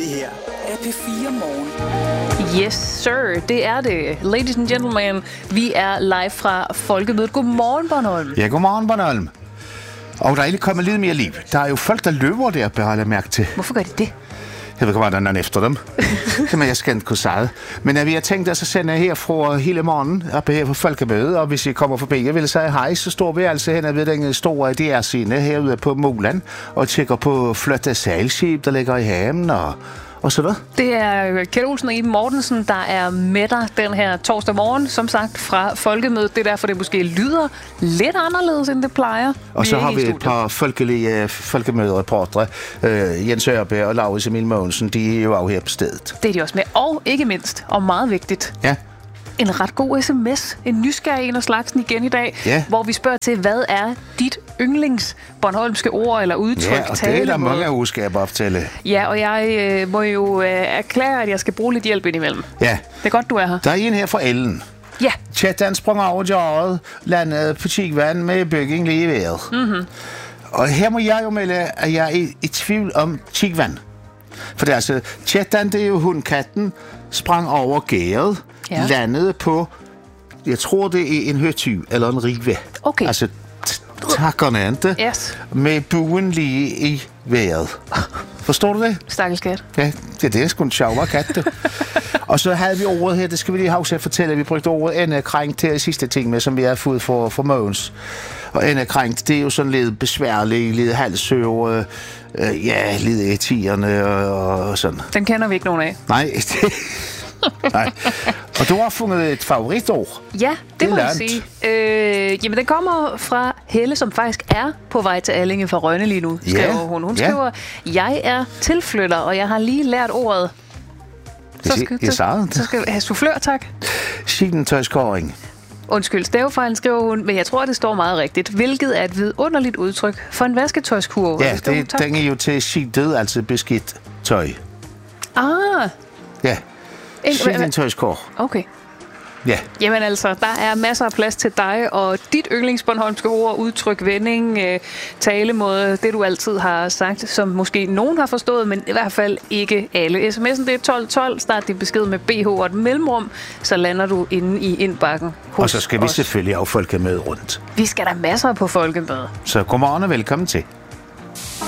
Det her er P4 Morgen. Yes, sir. Det er det. Ladies and gentlemen, vi er live fra Folkemødet. Godmorgen, Bornholm. Ja, godmorgen, Bornholm. Og der er egentlig kommet lidt mere liv. Der er jo folk, der løber der, bare lade mærke til. Hvorfor gør de det? Jeg ved ikke, hvordan der er efter dem. Men jeg skal ikke kunne sige. Men vi har tænkt os at sende her fra hele morgen op her på Folkemødet. Og hvis I kommer forbi og vil sige hej, så står vi altså hen ved den store DR-scene herude på Moland og tjekker på flotte sejlskib, der ligger i haven og sådan noget. Det er Kjeld Olsen og Iben Mortensen, der er med dig den her torsdag morgen, som sagt, fra Folkemødet. Det er derfor, det måske lyder lidt anderledes, end det plejer. Og så har vi et par folkelige folkemødereportere. Jens Ørberg og Laurits Emil Mogensen, de er jo også her på stedet. Det er de også med. Og ikke mindst, og meget vigtigt, ja, en ret god sms. En nysgerrig en af slagsen igen i dag, ja, hvor vi spørger til, hvad er dit yndlings bornholmske ord eller udtryk? Ja, og det er der mange udskaber op til. Ja, og jeg må jo erklære, at jeg skal bruge lidt hjælp indimellem. Ja. Det er godt, du er her. Der er en her fra Ellen. Ja. Chatten sprang over jøret, landede på Tigvand med bygning lige i vejret. Mm-hmm. Og her må jeg jo melde, at jeg er i tvivl om Tigvand. For det er altså, Chatten, det er jo hundkatten, sprang over gæret, ja, landede på, jeg tror det er en høtyv eller en rive. Okay. Altså takkerne ikke, yes, med buen lige i vejret. Forstår du det? Stakkels kat. Ja, det er sgu en sjovere kat, du. Og så havde vi ordet her, det skal vi lige huske at fortælle, at vi brugte ordet endekrænkt til sidste ting med, som vi har fået for Mogens. Og endekrænkt, det er jo sådan lidt besværligt, lidt halsøver, ja, lidt etierne og sådan. Den kender vi ikke nogen af. Nej, nej. Og du har fundet et favoritord. Ja, det må jeg sige. Jamen, den kommer fra Helle, som faktisk er på vej til Allinge fra Rønne lige nu, skriver hun. Hun skriver, jeg er tilflytter, og jeg har lige lært ordet. Så skal vi have soufflør, tak. Skidentøjskåring. Undskyld, stavefejlen, skriver hun, men jeg tror, det står meget rigtigt. Hvilket er et vidunderligt udtryk for en vasketøjskurve. Ja, den er jo til skidet, altså beskidt tøj. Ah. Ja, skidentøjskår. Okay. Ja. Jamen altså, der er masser af plads til dig, og dit yndlingsbornholmske ord, udtryk, vending, talemåde, det du altid har sagt, som måske nogen har forstået, men i hvert fald ikke alle. SMS'en, det er 1212, start din besked med BH og et mellemrum, så lander du inde i indbakken hos Og så skal vi selvfølgelig have Folkemøde rundt. Vi skal da masser på Folkemøde. Så godmorgen og velkommen til.